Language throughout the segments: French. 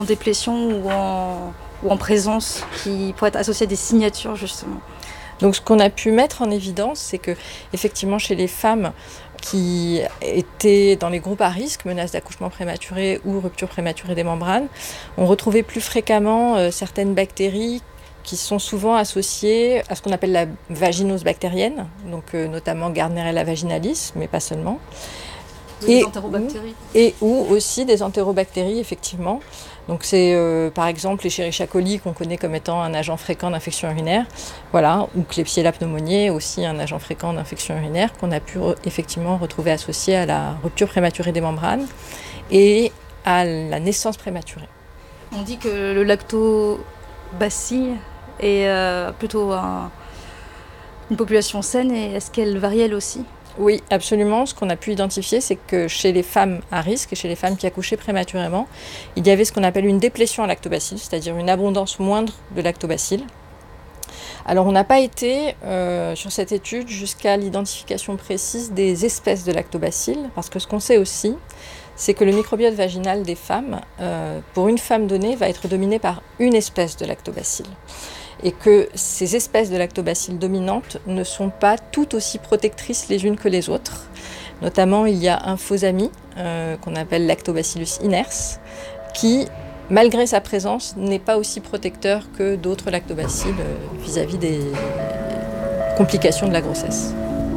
En déplétion ou en présence qui pourrait être associée à des signatures justement. Donc ce qu'on a pu mettre en évidence, c'est que effectivement chez les femmes qui étaient dans les groupes à risque, menaces d'accouchement prématuré ou rupture prématurée des membranes, on retrouvait plus fréquemment certaines bactéries qui sont souvent associées à ce qu'on appelle la vaginose bactérienne, donc notamment Gardnerella vaginalis, mais pas seulement. Des entérobactéries. Et ou aussi des entérobactéries, effectivement. Donc c'est par exemple l'Escherichia coli qu'on connaît comme étant un agent fréquent d'infection urinaire, voilà, ou Klebsiella pneumoniae, aussi un agent fréquent d'infection urinaire qu'on a pu effectivement retrouver associé à la rupture prématurée des membranes et à la naissance prématurée. On dit que le lactobacille est plutôt une population saine, et est-ce qu'elle varie elle aussi ? Oui, absolument. Ce qu'on a pu identifier, c'est que chez les femmes à risque et chez les femmes qui accouchaient prématurément, il y avait ce qu'on appelle une déplétion à lactobacille, c'est-à-dire une abondance moindre de lactobacilles. Alors on n'a pas été sur cette étude jusqu'à l'identification précise des espèces de lactobacilles, parce que ce qu'on sait aussi, c'est que le microbiote vaginal des femmes, pour une femme donnée, va être dominé par une espèce de lactobacilles. Et que ces espèces de lactobacilles dominantes ne sont pas toutes aussi protectrices les unes que les autres. Notamment, il y a un faux ami qu'on appelle Lactobacillus iners, qui, malgré sa présence, n'est pas aussi protecteur que d'autres lactobacilles vis-à-vis des complications de la grossesse.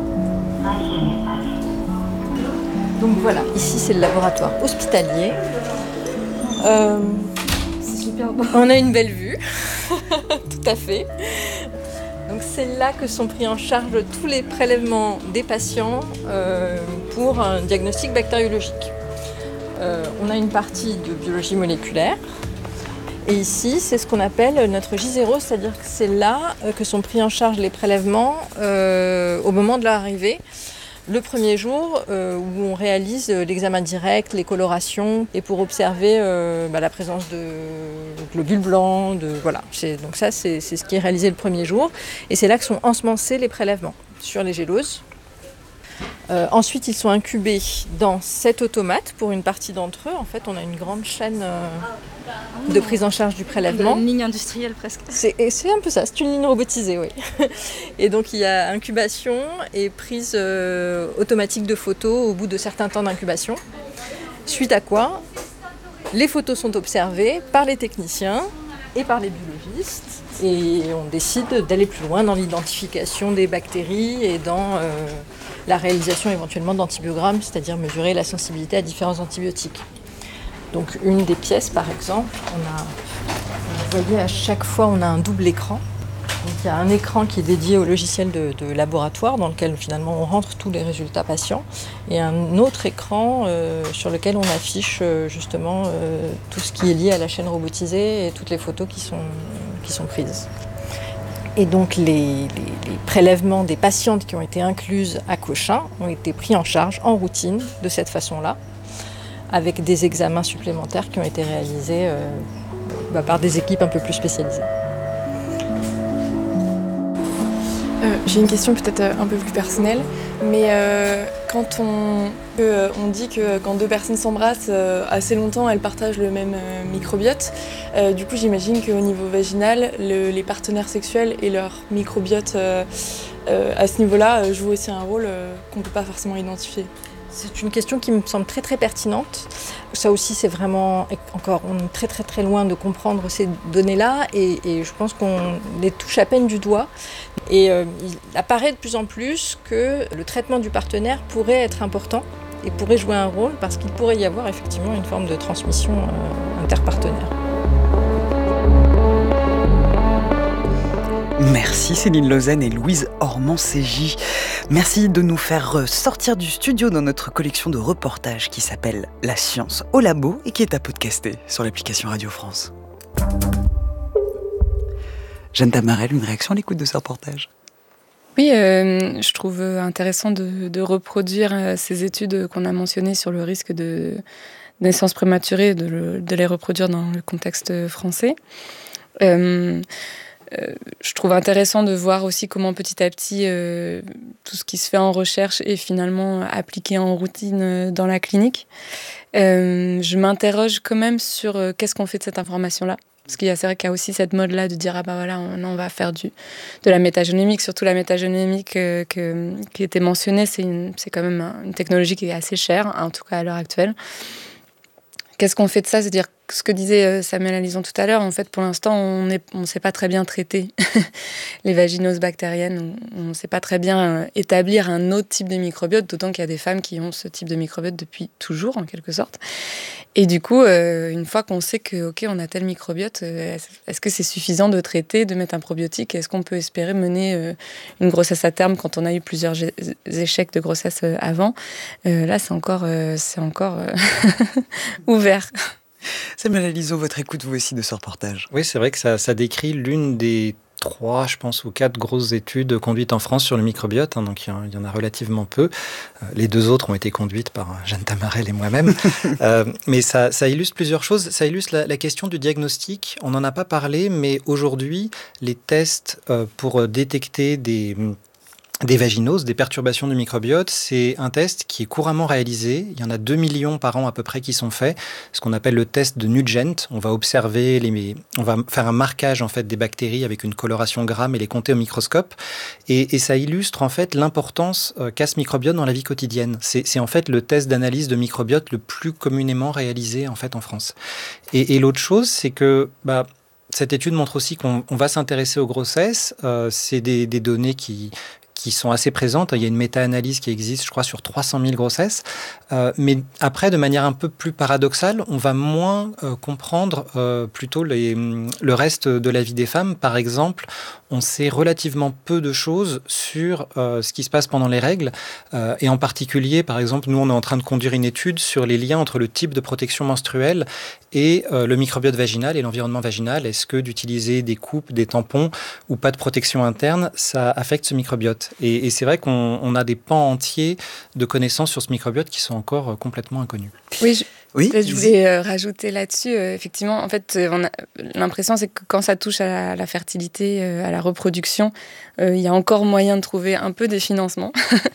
Donc voilà, ici c'est le laboratoire hospitalier. C'est super beau. On a une belle vue. Tout à fait. Donc c'est là que sont pris en charge tous les prélèvements des patients pour un diagnostic bactériologique. On a une partie de biologie moléculaire et ici c'est ce qu'on appelle notre J0, c'est-à-dire que c'est là que sont pris en charge les prélèvements au moment de leur arrivée. Le premier jour où on réalise l'examen direct, les colorations, et pour observer la présence de globules blancs, voilà. Donc ça, c'est ce qui est réalisé le premier jour. Et c'est là que sont ensemencés les prélèvements sur les géloses. Ensuite, ils sont incubés dans cet automate pour une partie d'entre eux. En fait, on a une grande chaîne de prise en charge du prélèvement. Une ligne industrielle presque. C'est un peu ça, c'est une ligne robotisée, oui. Et donc il y a incubation et prise automatique de photos au bout de certains temps d'incubation. Suite à quoi, les photos sont observées par les techniciens et par les biologistes. Et on décide d'aller plus loin dans l'identification des bactéries et dans la réalisation éventuellement d'antibiogrammes, c'est-à-dire mesurer la sensibilité à différents antibiotiques. Donc une des pièces, par exemple, vous voyez, à chaque fois, on a un double écran. Donc, il y a un écran qui est dédié au logiciel de laboratoire, dans lequel finalement on rentre tous les résultats patients, et un autre écran sur lequel on affiche justement tout ce qui est lié à la chaîne robotisée et toutes les photos qui sont prises. Et donc les prélèvements des patientes qui ont été incluses à Cochin ont été pris en charge en routine de cette façon-là, avec des examens supplémentaires qui ont été réalisés par des équipes un peu plus spécialisées. J'ai une question peut-être un peu plus personnelle, mais quand on dit que quand deux personnes s'embrassent assez longtemps, elles partagent le même microbiote, du coup j'imagine qu'au niveau vaginal, les partenaires sexuels et leur microbiote à ce niveau-là jouent aussi un rôle qu'on ne peut pas forcément identifier. C'est une question qui me semble très très pertinente. Ça aussi, c'est vraiment, encore, on est très très très loin de comprendre ces données-là et je pense qu'on les touche à peine du doigt. Et il apparaît de plus en plus que le traitement du partenaire pourrait être important et pourrait jouer un rôle parce qu'il pourrait y avoir effectivement une forme de transmission interpartenaire. Merci Céline Lausanne et Louise Ormand-Ségy. Merci de nous faire sortir du studio dans notre collection de reportages qui s'appelle La science au labo et qui est à podcaster sur l'application Radio France. Jeanne Tamarel, une réaction à l'écoute de ce reportage ? Oui, je trouve intéressant de reproduire ces études qu'on a mentionnées sur le risque de naissance prématurée, de les reproduire dans le contexte français. je trouve intéressant de voir aussi comment petit à petit tout ce qui se fait en recherche est finalement appliqué en routine dans la clinique. Je m'interroge quand même sur qu'est-ce qu'on fait de cette information-là. Parce c'est vrai qu'il y a aussi cette mode-là de dire on va faire de la métagénomique, surtout la métagénomique qui était mentionnée, c'est quand même une technologie qui est assez chère, en tout cas à l'heure actuelle. Qu'est-ce qu'on fait de ça? C'est-à-dire ce que disait Samuel Alison tout à l'heure, en fait, pour l'instant, on ne sait pas très bien traiter les vaginoses bactériennes. On ne sait pas très bien établir un autre type de microbiote, d'autant qu'il y a des femmes qui ont ce type de microbiote depuis toujours, en quelque sorte. Et du coup, une fois qu'on sait que, OK, on a tel microbiote, est-ce que c'est suffisant de traiter, de mettre un probiotique? Est-ce qu'on peut espérer mener une grossesse à terme quand on a eu plusieurs échecs de grossesse avant? Là, c'est encore ouvert. Samuel Alison, votre écoute, vous aussi, de ce reportage. Oui, c'est vrai que ça décrit l'une des 3, je pense, ou 4 grosses études conduites en France sur le microbiote. Donc, il y en a relativement peu. Les 2 autres ont été conduites par Jeanne Tamarel et moi-même. Mais ça illustre plusieurs choses. Ça illustre la question du diagnostic. On n'en a pas parlé, mais aujourd'hui, les tests pour détecter des vaginoses, des perturbations du microbiote, c'est un test qui est couramment réalisé. Il y en a 2 millions par an à peu près qui sont faits. Ce qu'on appelle le test de Nugent. On va observer, on va faire un marquage en fait des bactéries avec une coloration gramme et les compter au microscope. Et ça illustre en fait l'importance qu'a ce microbiote dans la vie quotidienne. C'est en fait le test d'analyse de microbiote le plus communément réalisé en fait en France. Et l'autre chose, c'est que cette étude montre aussi qu'on va s'intéresser aux grossesses. C'est des données qui sont assez présentes. Il y a une méta-analyse qui existe, je crois, sur 300 000 grossesses. Mais après, de manière un peu plus paradoxale, on va moins comprendre plutôt le reste de la vie des femmes. Par exemple, on sait relativement peu de choses sur ce qui se passe pendant les règles. Et en particulier, par exemple, nous, on est en train de conduire une étude sur les liens entre le type de protection menstruelle et le microbiote vaginal et l'environnement vaginal. Est-ce que d'utiliser des coupes, des tampons ou pas de protection interne, ça affecte ce microbiote? Et c'est vrai qu'on a des pans entiers de connaissances sur ce microbiote qui sont encore complètement inconnus. Oui, je voulais rajouter là-dessus. Effectivement, en fait, on a l'impression c'est que quand ça touche à la fertilité, à la reproduction, il y a encore moyen de trouver un peu des financements.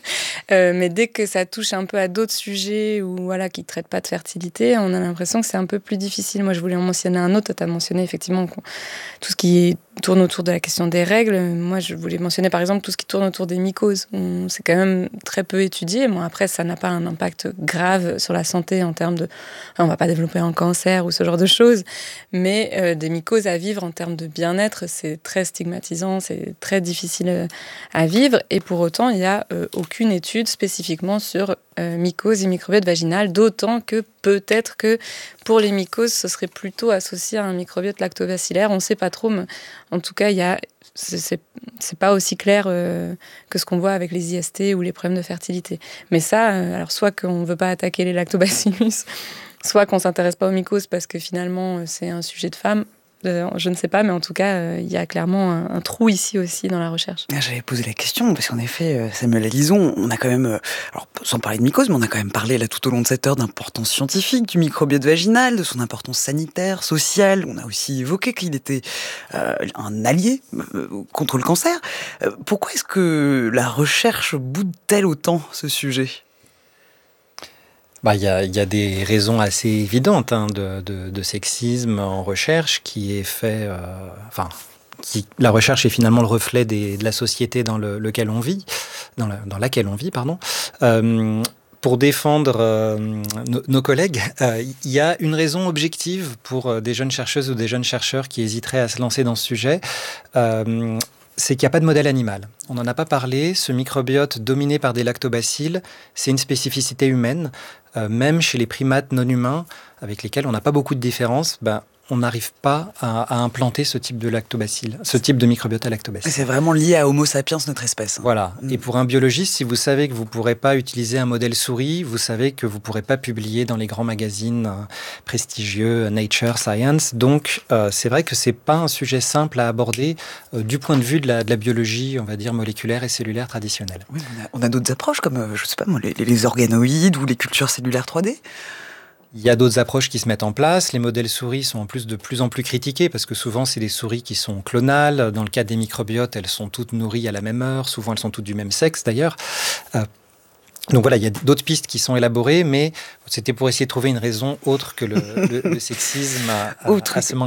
Mais dès que ça touche un peu à d'autres sujets qui ne traitent pas de fertilité, on a l'impression que c'est un peu plus difficile. Moi, je voulais en mentionner un autre. Tu as mentionné effectivement tout ce qui tourne autour de la question des règles. Moi, je voulais mentionner par exemple tout ce qui tourne autour des mycoses. C'est quand même très peu étudié. Bon, après, ça n'a pas un impact grave sur la santé en termes de... on ne va pas développer un cancer ou ce genre de choses. Mais des mycoses à vivre en termes de bien-être, c'est très stigmatisant, c'est très difficile à vivre. Et pour autant, il n'y a aucune étude spécifiquement sur mycoses et microbiote vaginal, d'autant que peut-être que pour les mycoses, ce serait plutôt associé à un microbiote lactobacillaire. On ne sait pas trop, mais en tout cas, c'est pas aussi clair que ce qu'on voit avec les IST ou les problèmes de fertilité. Mais ça, alors soit qu'on ne veut pas attaquer les lactobacillus, soit qu'on ne s'intéresse pas aux mycoses parce que finalement, c'est un sujet de femme. Je ne sais pas, mais en tout cas, il y a clairement un trou ici aussi dans la recherche. J'avais posé la question, parce qu'en effet, Samuel Alison, on a quand même, alors sans parler de mycose, mais on a quand même parlé là tout au long de cette heure d'importance scientifique du microbiote vaginal, de son importance sanitaire, sociale. On a aussi évoqué qu'il était un allié contre le cancer. Pourquoi est-ce que la recherche boude-t-elle autant ce sujet ? Il y a des raisons assez évidentes de sexisme en recherche qui est fait... la recherche est finalement le reflet de la société dans laquelle on vit. Pour défendre nos collègues, il y a une raison objective pour des jeunes chercheuses ou des jeunes chercheurs qui hésiteraient à se lancer dans ce sujet. C'est qu'il n'y a pas de modèle animal. On n'en a pas parlé. Ce microbiote dominé par des lactobacilles, c'est une spécificité humaine. Même chez les primates non humains, avec lesquels on n'a pas beaucoup de différences, on n'arrive pas à implanter ce type de lactobacille, ce type de microbiote à lactobacille. C'est vraiment lié à Homo sapiens, notre espèce. Voilà. Et pour un biologiste, si vous savez que vous ne pourrez pas utiliser un modèle souris, vous savez que vous ne pourrez pas publier dans les grands magazines prestigieux, Nature, Science. Donc, c'est vrai que ce n'est pas un sujet simple à aborder du point de vue de la biologie, on va dire, moléculaire et cellulaire traditionnelle. Oui, on a d'autres approches comme, je sais pas moi, les organoïdes ou les cultures cellulaires 3D. Il y a d'autres approches qui se mettent en place. Les modèles souris sont en plus de plus en plus critiqués parce que souvent, c'est des souris qui sont clonales. Dans le cas des microbiotes, elles sont toutes nourries à la même heure. Souvent, elles sont toutes du même sexe d'ailleurs. Donc voilà, il y a d'autres pistes qui sont élaborées, mais c'était pour essayer de trouver une raison autre que le sexisme à ce manque